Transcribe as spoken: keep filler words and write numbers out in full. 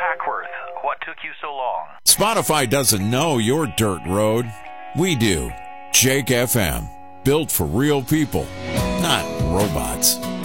Hackworth. What took you so long? Spotify doesn't know your dirt road. We do. Jake F M. Built for real people, not robots.